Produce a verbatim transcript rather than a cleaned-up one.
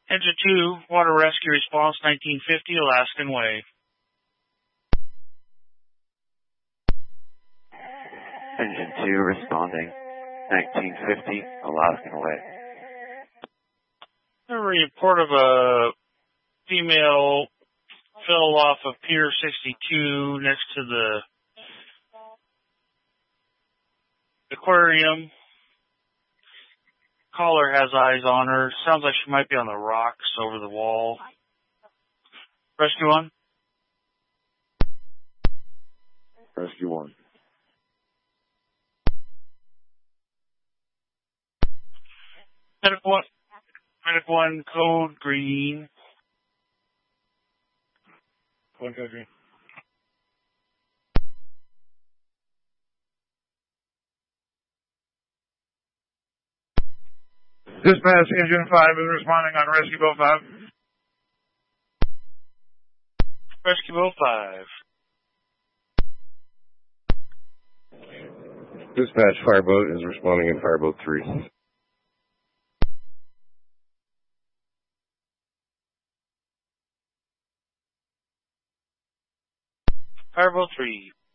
Engine two, Water Rescue Response, nineteen fifty, Alaskan Way. Engine two responding, nineteen fifty, Alaskan Way. A report of a female fell off of Pier sixty-two next to the aquarium. Caller has eyes on her. Sounds like she might be on the rocks over the wall. Rescue one. Rescue one. Medic one. Medic one, code green. One code green. Dispatch, Engine five is responding on Rescue Boat five. Rescue Boat five. Dispatch, Fireboat is responding in Fireboat three. Fireboat three.